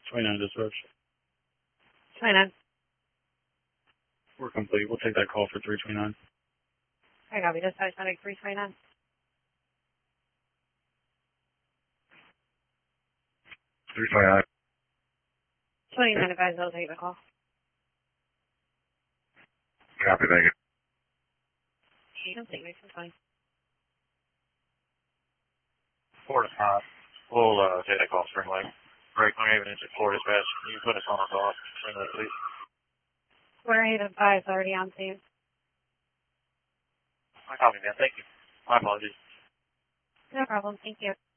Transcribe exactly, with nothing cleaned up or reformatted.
twenty-nine dispatch. twenty-nine. We're complete. We'll take that call for three twenty-nine. I got me. Dispatch medic three twenty-nine. three twenty-nine. twenty-nine advised I'll take the call. Copy, thank you. You don't think it's fine. Four to five. We'll uh, take that call Spring Lake. Break on even into four dispatch. You can put us on our call. Spring Lake, please. We're eight advised already on scene. I copy, man. Thank you. My apologies. No problem. Thank you.